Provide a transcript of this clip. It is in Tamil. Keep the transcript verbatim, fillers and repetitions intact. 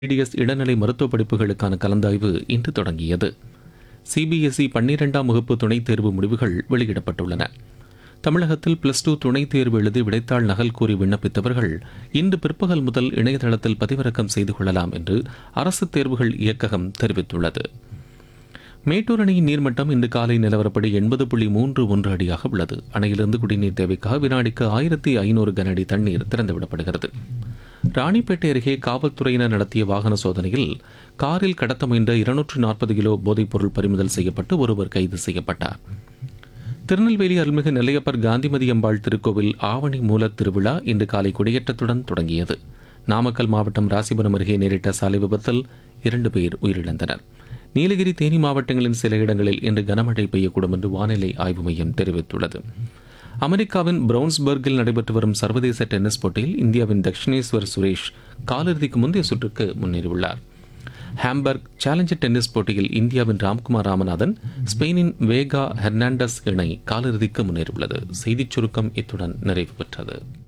பிடிஎஸ் இளநிலை மருத்துவ படிப்புகளுக்கான கலந்தாய்வு இன்று தொடங்கியது. சிபிஎஸ்இ பன்னிரெண்டாம் வகுப்பு துணைத் தேர்வு முடிவுகள் வெளியிடப்பட்டுள்ளன. தமிழகத்தில் பிளஸ் டூ துணைத் தேர்வு எழுதி விடைத்தாள் நகல் கூறி விண்ணப்பித்தவர்கள் இன்று பிற்பகல் முதல் இணையதளத்தில் பதிவிறக்கம் செய்து கொள்ளலாம் என்று அரசு தேர்வுகள் இயக்ககம் தெரிவித்துள்ளது. மேட்டூர் அணையின் நீர்மட்டம் இன்று காலை நிலவரப்படி எண்பது புள்ளி மூன்று ஒன்று அடியாக உள்ளது. அணையிலிருந்து குடிநீர் தேவைக்காக வினாடிக்கு ஆயிரத்தி ஐநூறு கன அடி தண்ணீர் திறந்துவிடப்படுகிறது. ராணிப்பேட்டை அருகே காவல்துறையினர் நடத்திய வாகன சோதனையில் காரில் கடத்த முயன்ற இருநூற்று நாற்பது கிலோ போதைப்பொருள் பறிமுதல் செய்யப்பட்டு ஒருவர் கைது செய்யப்பட்டார். திருநெல்வேலி அருள்மிகு நெல்லையப்பர் காந்திமதி அம்பாள் திருக்கோவில் ஆவணி மூலத் திருவிழா இன்று காலை கொடியேற்றத்துடன் தொடங்கியது. நாமக்கல் மாவட்டம் ராசிபுரம் அருகே நேரிட்ட சாலை விபத்தில் இரண்டு பேர் உயிரிழந்தனர். நீலகிரி தேனி மாவட்டங்களின் சில இடங்களில் இன்று கனமழை பெய்யக்கூடும் என்று வானிலை ஆய்வு மையம் தெரிவித்துள்ளது. அமெரிக்காவின் பிரவுன்ஸ்பர்கில் நடைபெற்று வரும் சர்வதேச டென்னிஸ் போட்டியில் இந்தியாவின் தக்ஷினேஸ்வர் சுரேஷ் காலிறுதிக்கு முந்தைய சுற்றுக்கு முன்னேறியுள்ளார். ஹாம்பர்க் சேலஞ்சர் டென்னிஸ் போட்டியில் இந்தியாவின் ராம்குமார் ராமநாதன் ஸ்பெயினின் வேகா ஹெர்னாண்டஸ் இணை காலிறுதிக்கு முன்னேறியுள்ளது. செய்திச் சுருக்கம் இத்துடன் நிறைவு பெற்றது.